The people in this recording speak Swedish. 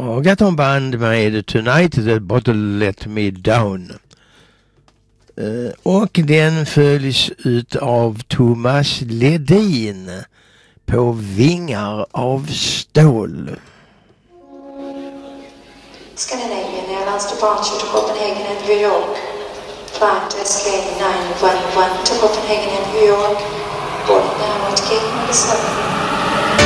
Ragaton Band med Tonight the Bottle Let Me Down. Och den följs ut av Thomas Ledin på Vingar av stål. Scandinavian Airlines departure to Copenhagen and New York. Flight SK911 to Copenhagen and New York. Boarding now at gate number 7.